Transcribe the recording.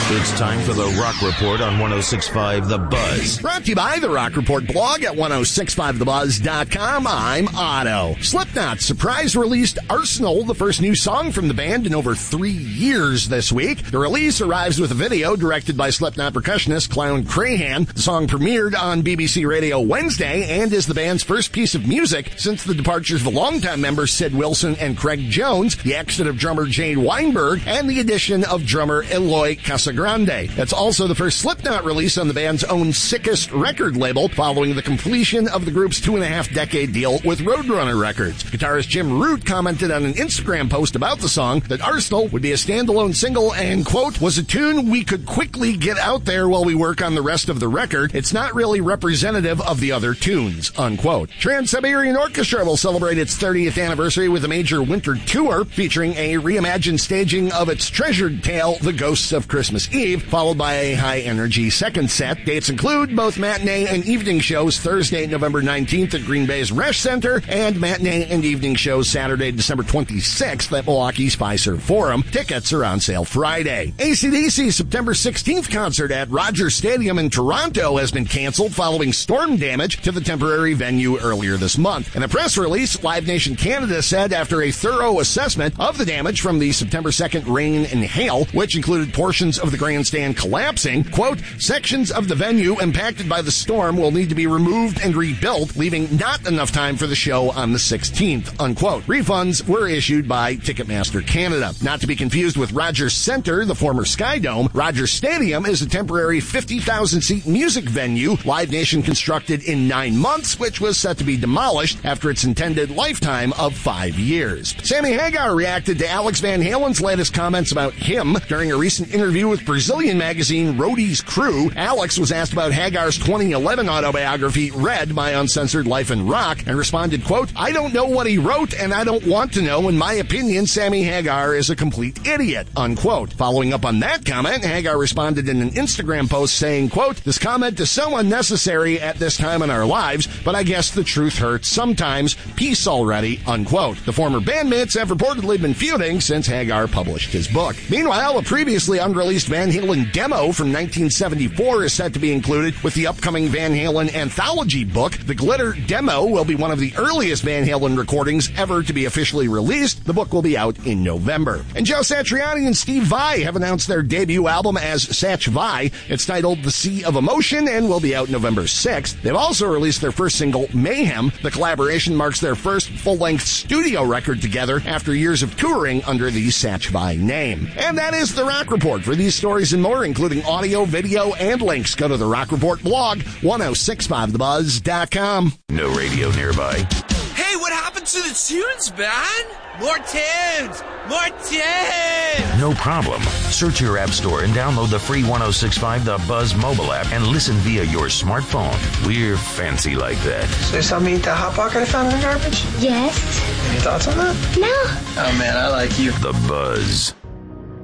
It's time for the Rock Report on 106.5 The Buzz. Brought to you by the Rock Report blog at 1065thebuzz.com. I'm Otto. Slipknot surprise released Arsenal, the first new song from the band in over 3 years this week. The release arrives with a video directed by Slipknot percussionist Clown Crahan. The song premiered on BBC Radio Wednesday and is the band's first piece of music since the departures of longtime members Sid Wilson and Craig Jones, the exit of drummer Jane Weinberg, and the addition of drummer Eloy Casagrande. It's also the first Slipknot release on the band's own Sickest record label, following the completion of the group's 2.5-decade deal with Roadrunner Records. Guitarist Jim Root commented on an Instagram post about the song that Arsenal would be a standalone single and, quote, was a tune we could quickly get out there while we work on the rest of the record. It's not really representative of the other tunes, unquote. Trans-Siberian Orchestra will celebrate its 30th anniversary with a major winter tour featuring a reimagined staging of its treasured tale, The Ghosts of Christmas Eve, followed by a high-energy second set. Dates include both matinee and evening shows Thursday, November 19th at Green Bay's Resch Center, and matinee and evening shows Saturday, December 26th at Milwaukee's Fiserv Forum. Tickets are on sale Friday. AC/DC's September 16th concert at Rogers Stadium in Toronto has been canceled following storm damage to the temporary venue earlier this month. In a press release, Live Nation Canada said after a thorough assessment of the damage from the September 2nd rain and hail, which included portions of the grandstand collapsing, quote, sections of the venue impacted by the storm will need to be removed and rebuilt, leaving not enough time for the show on the 16th, unquote. Refunds were issued by Ticketmaster Canada. Not to be confused with Rogers Center, the former Sky Dome, Rogers Stadium is a temporary 50,000-seat music venue Live Nation constructed in 9 months, which was set to be demolished after its intended lifetime of 5 years. Sammy Hagar reacted to Alex Van Halen's latest comments about him during a recent interview with Brazilian magazine Roadie's Crew. Alex was asked about Hagar's 2011 autobiography, Red, My Uncensored Life in Rock, and responded, quote, I don't know what he wrote, and I don't want to know. In my opinion, Sammy Hagar is a complete idiot, unquote. Following up on that comment, Hagar responded in an Instagram post saying, quote, this comment is so unnecessary at this time in our lives, but I guess the truth hurts sometimes. Peace already, unquote. The former bandmates have reportedly been feuding since Hagar published his book. Meanwhile, a previously unreleased Van Halen demo from 1974 is set to be included with the upcoming Van Halen anthology book. The Glitter demo will be one of the earliest Van Halen recordings ever to be officially released. The book will be out in November. And Joe Satriani and Steve Vai have announced their debut album as Satch Vai. It's titled The Sea of Emotion and will be out November 6th. They've also released their first single, Mayhem. The collaboration marks their first full-length studio record together after years of touring under the Satch Vai name. And that is the Rock Report. For these stories and more, including audio, video, and links, go to the Rock Report blog, 1065thebuzz.com. No radio nearby. Hey, what happened to the tunes, man? More tunes! More tunes! No problem. Search your app store and download the free 1065 The Buzz mobile app and listen via your smartphone. We're fancy like that. So you saw me eat that Hot Pocket I found in the garbage? Yes. Any thoughts on that? No. Oh man, I like you. The Buzz.